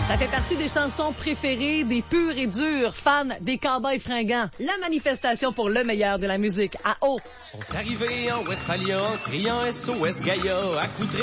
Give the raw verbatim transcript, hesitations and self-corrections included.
Ça fait partie des chansons préférées des purs et durs fans des Cowboys fringants. La manifestation pour le meilleur de la musique à Haut. Sont arrivés en Westphalia, criant S O S Gaïa, à coups de